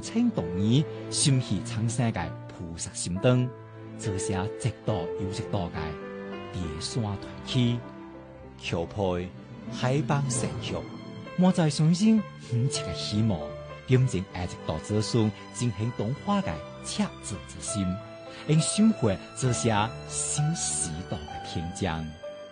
清動義，心繫蒼生嘅菩薩心燈，這些直到有直到嘅蝶山團契，橋配海邦成熟，我在相信遠切嘅希望，點正一直到這順進行動畫嘅赤子之心，應收穫這些新時代嘅天將。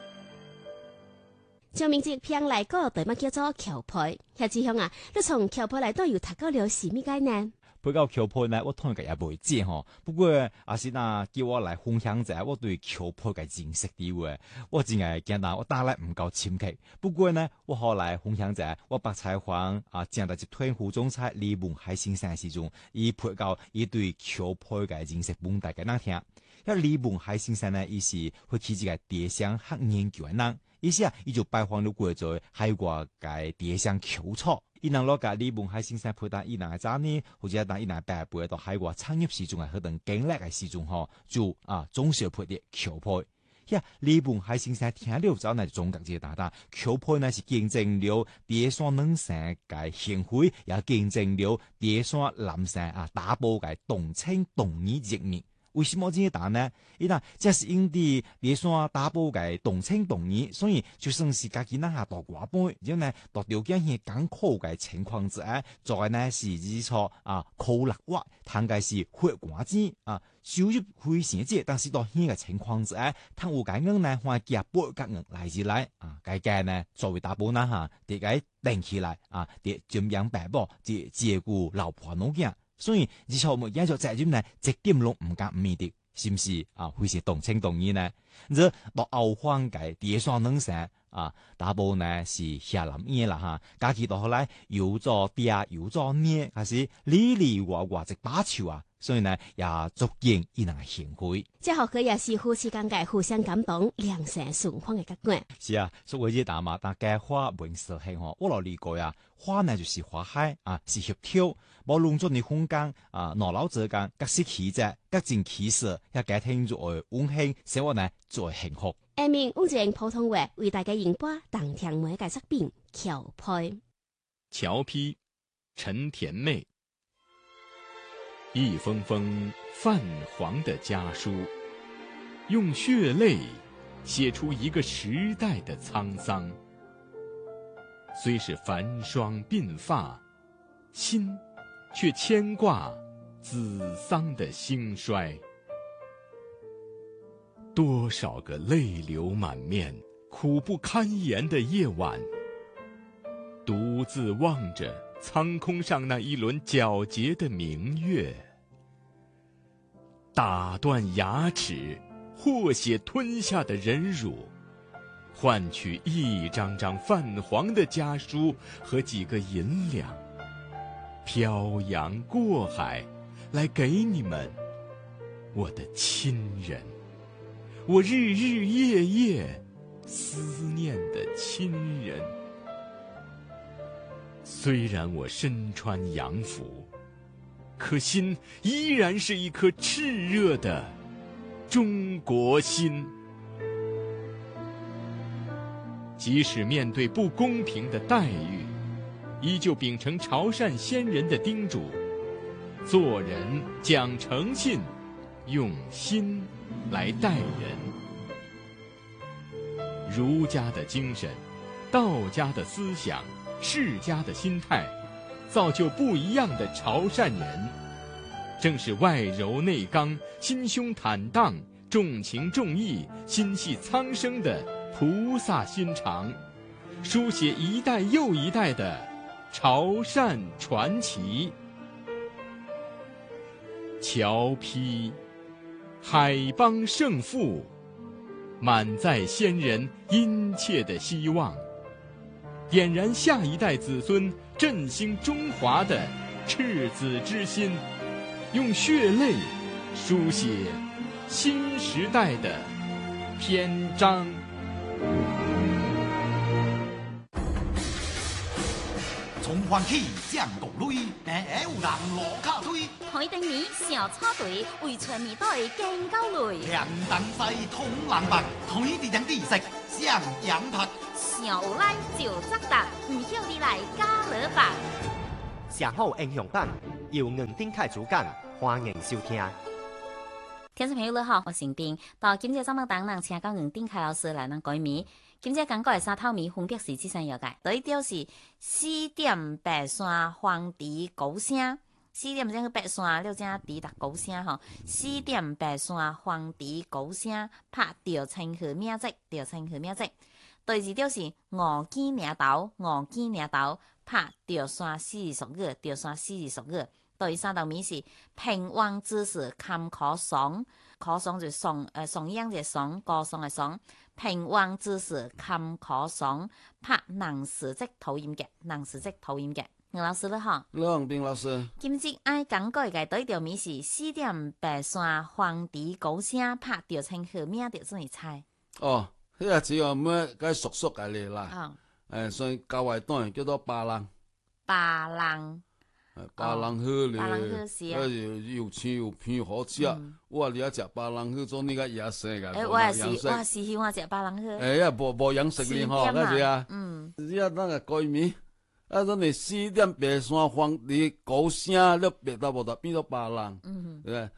將名字片嚟個對乜叫做橋配，夏志向啊，你從橋配嚟都有讀到了什麼概念？ 比較橋配呢，我同佢也未知吼。不過阿是那叫我來分享者，我對橋配嘅認識啲話，我真係驚到我打來唔夠深刻。不過呢，我後來分享者，我把採訪正在接團胡宗彩李文海先生時中，伊配到伊對橋配嘅認識本大家那聽。因為李文海先生呢，伊是會起這個蝶鄉學研究嘅人，伊是伊就拜訪了過咗海外嘅蝶鄉丘處。伊能攞架李文海先生配搭伊能嘅早呢，或者當伊能白背到海外產業時中係嗰等經歷嘅時中吼，就總是配啲橋配。呀，李文海先生聽了之後呢，總結一大單，橋配呢是見證了蝶山兩省嘅興匯，也見證了蝶山南省打波嘅動清動義人民。為什麼這些答呢？伊嗱，這是因啲蝶山打波嘅動清動義，所以就算是家己那下大寡杯，然後呢，到條件係艱苦嘅情況之下，再呢是日錯苦力活，攤嘅是血寡子收入非常之，但是到呢個情況之下，攤有解硬呢，換夾波夾硬來之來解嘅呢，作為打波那下，啲解定起來啲盡養白波，即照顧老婆老囝。所以日後我們做責任呢，一點都唔敢唔面的，是唔是會是動清動義呢？這到後方嘅蝶山兩省打波呢是下南嘢啦哈，假期到後來有做爹有做捏，還是里里外外直把球所以呢也足見伊能興趣。 這學佢也是夫妻間嘅互相感動，良性循環嘅結果。 是所謂啲大嘛，但嘅花本實係我老理過花呢就是花海是協調，無論做你空間腦腦之間，各式氣質，各種氣勢，一家庭作為溫馨，生活呢作為幸福。 下面用普通話為大家演播當聽每個作品橋配。 橋批陳甜妹。一封封泛黃的家書，用血淚寫出一個時代的滄桑。雖是繁霜鬢髮，心卻牽掛子桑的興衰。多少個淚流滿面、苦不堪言的夜晚，獨自望着蒼空上那一輪皎潔的明月，打斷牙齒或血吞下的忍辱，換取一張張泛黃的家書和幾個銀兩，漂洋過海來給你們，我的親人，我日日夜夜思念的親人。雖然我身穿洋服，可心依然是一顆熾熱的中國心。即使面對不公平的待遇，依舊秉承潮汕先人的叮囑，做人講誠信，用心來待人。儒家的精神，道家的思想，世家的心態，造就不一樣的潮汕人。正是外柔內剛、心胸坦蕩、重情重義、心繫蒼生的菩薩心腸，書寫一代又一代的潮汕傳奇。橋批海邦盛富，滿載先人殷切的希望，點燃下一代子孫振興中華的赤子之心，用血淚書寫新時代的篇章。 從環起將國壘，有人落卡推。 台頂面小草隊為全面隊競交雷。 兩等西通冷白，台地上地色相養拍。 小拉就則達，唔曉你來加勒白。 寫好影像版，由吳丁凱主講，歡迎收聽。 聽眾朋友你好，我是丁。到今朝節目當中，請到吳丁凱老師來咱改名。今朝講過嘅三套米分別是這三樣嘅，第一條是4點白山黃鸝高聲，4點鐘去白山，了正鸝達高聲吼，4點白山黃鸝高聲，拍著清河名跡，著清河名跡。第二條是五枝領豆，五枝領豆，拍著山四十五，著山四十五。第三道米是平王之士坎坷爽，坷爽就爽，爽樣就爽，歌爽嘅爽。平王之士坎坷爽，拍能時即討厭嘅，能時即討厭嘅。吳老師你好， 梁斌老師， 今朝愛講過嘅第一條米是4點白山黃鸝高聲，拍著清河名著做你猜。 哦，迄個只有咩該熟熟嘅嚟啦。所以教外當然叫做巴郎。 巴郎。 巴郎好咧，又青又偏好食。我你要食巴郎好，做你個野生嘅。 我也是喜歡食巴郎好。 無養食嘅吼，嗰隻啊。你啊，那個改名，啊，嗰你4點白山黃鸝高聲，你白到無得變做巴郎。對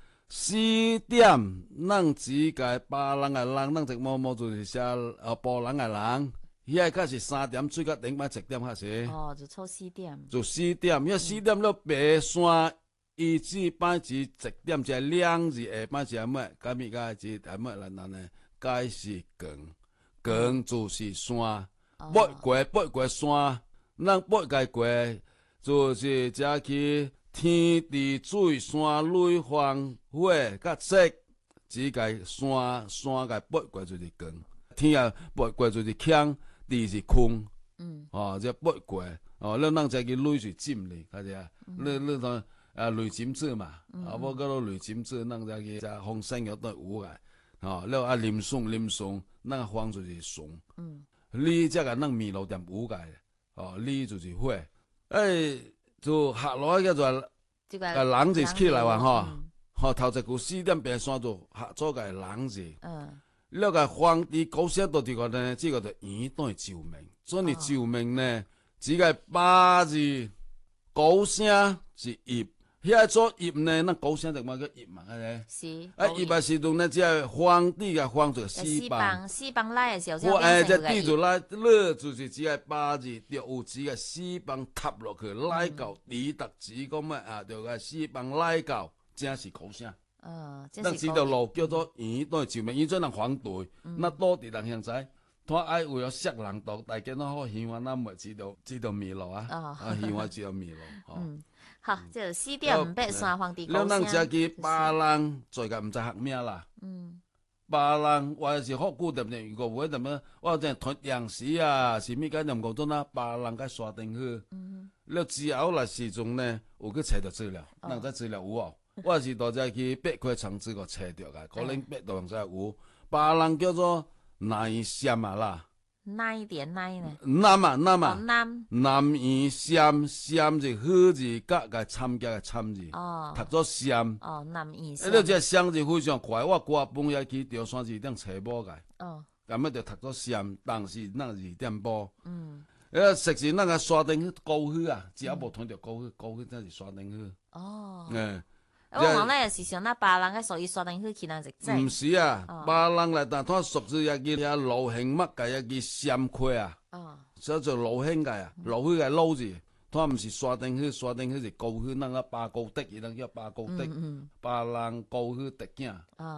，4點，咱只個巴郎嘅人，咱只某就是寫波人嘅人。遐個是3點，最較頂擺7點較濟。 哦，就錯4點。 就4點，因為4點了白山，伊只擺是1點，就2字下擺是乜？甲物個是乜來呢？該是光就是山，八過山，咱八個過，就是只去天地水山雷風火甲色，只個山個八過就是光，天啊八過就是強。地是空，即八過，咱咱再去雷是浸哩，睇下，你當雷浸子嘛，無嗰個雷浸子，咱再去風生藥都有個，了林松，咱風就是松，你即個咱米路店有個，你就是火，就下落叫做人字起來話，頭一句4點白山就合做個人字。了個皇帝高聲到這個呢，這個就元代救命，所以救命呢，只個8字高聲是葉，遐做葉呢，那高聲就乜叫葉嘛，係咪？是。葉嘅時陣呢，只係皇帝嘅皇就四棒來嘅時候， 我即地就來，你就是只係8字，就有只個四棒塌落去，來到底特字咁乜啊，就個四棒來到，正是高聲。咱這條路叫做元代救命，以前人反對，那多啲人現在，他愛為咗識人道，大家都好希望咱咪知道迷路啊，希望知道迷路。 好，就4點白山黃鸝高聲。 咱只去巴郎，最近唔知學咩啦。巴郎我是好固定嘅，如果會點樣，我真係央視啊，是咩解任講到啦，巴郎嘅沙丁去。了之後來時鐘呢，有去查到資料，人在資料有哦。我是到只去八塊廠子個找着個，可能八度上有，巴郎叫做南閃啊啦。 南點南呢？ 南啊。 南南閃是好字加個參加個參字，讀做閃。 南閃。 你只閃字非常快，我掛半夜去條山字點找無個。咁啊就讀做閃，但是咱2點半。實是咱個沙丁高去啊，只要無通着高去真是沙丁去。 我講咧是像那巴郎嘅屬於沙丁去那隻仔。唔是啊，巴郎嚟但佢屬於一個老興乜嘅一個閃塊啊。所以就老興嘅啊，老興嘅撈字，佢唔是沙丁去是高去，那個巴高的，伊叫巴高的，巴郎高去的囝。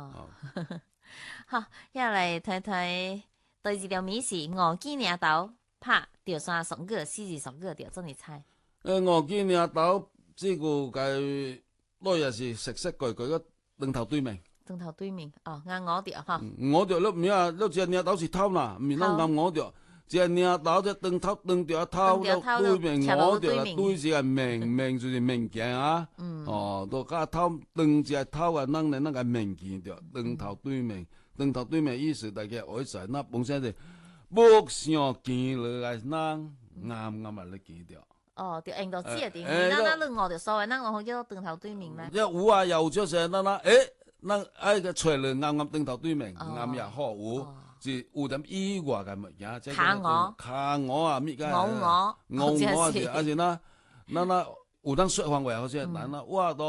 好，一嚟睇睇第二條米是5枝領豆，拍著山12個40個條，真係猜。 5枝領豆這個嘅。我也是食句個兩頭對面， 啱我條哈。 我條你唔要，你只領豆是頭啦，唔係啱我條，只領豆只兩頭對面，我條啦對是係命就是命件啊。到家頭兩隻頭啊，咱嚟個命件條，兩頭對面意思大家愛在那本身是木上見落來，咱啱啊，你見條。 就應到知啊點？那我就所謂，那我叫做斷頭對面咩？ 有啊，有就是咱個出來啱斷頭對面，啱也好有，是有點意外嘅物件。卡我啊，咩嘅？我是，而且那有当说方话好些，人啊，我都